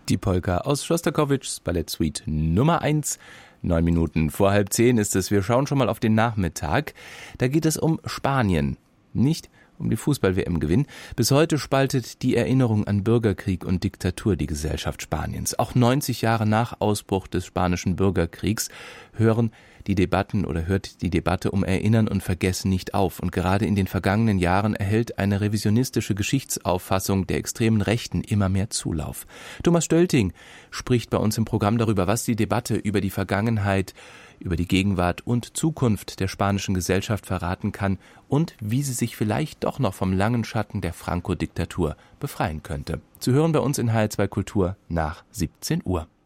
Die Polka aus Schostakowitschs Ballettsuite Nummer 1. 9 Minuten vor 9:30 ist es. Wir schauen schon mal auf den Nachmittag. Da geht es um Spanien, nicht um die Fußball-WM-Gewinn. Bis heute spaltet die Erinnerung an Bürgerkrieg und Diktatur die Gesellschaft Spaniens. Auch 90 Jahre nach Ausbruch des Spanischen Bürgerkriegs hört die Debatte um Erinnern und Vergessen nicht auf. Und gerade in den vergangenen Jahren erhält eine revisionistische Geschichtsauffassung der extremen Rechten immer mehr Zulauf. Thomas Stölting spricht bei uns im Programm darüber, was die Debatte über die Vergangenheit, über die Gegenwart und Zukunft der spanischen Gesellschaft verraten kann und wie sie sich vielleicht doch noch vom langen Schatten der Franco-Diktatur befreien könnte. Zu hören bei uns in HR2 Kultur nach 17 Uhr.